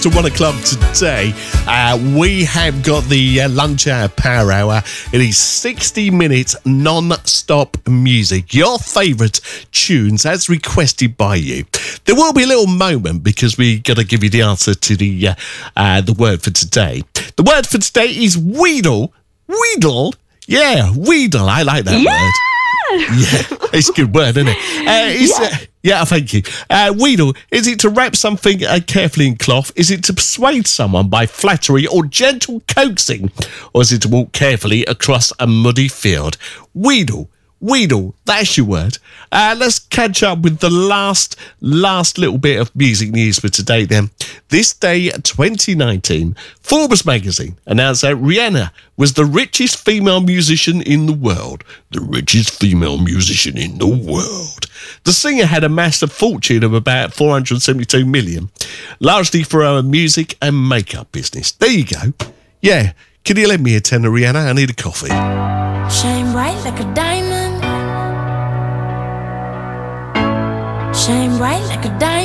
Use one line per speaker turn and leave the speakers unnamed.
To 1 o'clock today, we have got the lunch hour power hour. It is 60 minutes non-stop music, your favourite tunes as requested by you. There will be a little moment because we got to give you the answer to the word for today. The word for today is Weedle. Weedle? Yeah, Weedle. I like that word. Yeah, it's a good word, isn't it? Yeah, thank you. Weedle, is it to wrap something carefully in cloth? Is it to persuade someone by flattery or gentle coaxing? Or is it to walk carefully across a muddy field? Weedle, Weedle, that's your word. Let's catch up with the last little bit of music news for today then. This day, 2019, Forbes magazine announced that Rihanna was the richest female musician in the world. The richest female musician in the world. The singer had amassed a fortune of about 472 million, largely for her music and makeup business. There you go. Yeah, can you lend me a tenner, Rihanna? I need a coffee.
Shine bright like a diamond. Shine bright like a diamond.